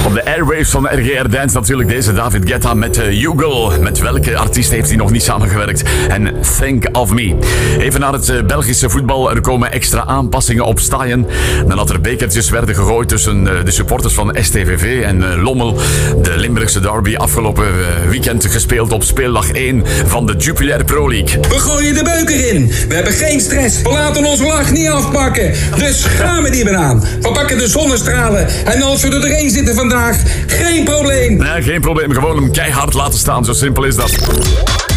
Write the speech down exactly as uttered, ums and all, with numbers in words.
Op de airwaves van R G R Dance natuurlijk deze David Guetta met uh, Hugo. Met welke artiest heeft hij nog niet samengewerkt? En Think of Me. Even naar het uh, Belgische voetbal. Er komen extra aanpassingen op Staaien. Nadat er bekertjes werden gegooid tussen uh, de supporters van S T V V en uh, Lommel. De Limburgse derby afgelopen uh, weekend gespeeld op speeldag één van de Jupiler Pro League. We gooien de beuker in. We hebben geen stress. We laten onze lach niet afpakken. Dus gaan we die banaan. We pakken de zonnestralen. En als we er doorheen zitten vandaag, geen probleem. Nee, geen probleem. Gewoon hem keihard laten staan. Zo simpel is dat.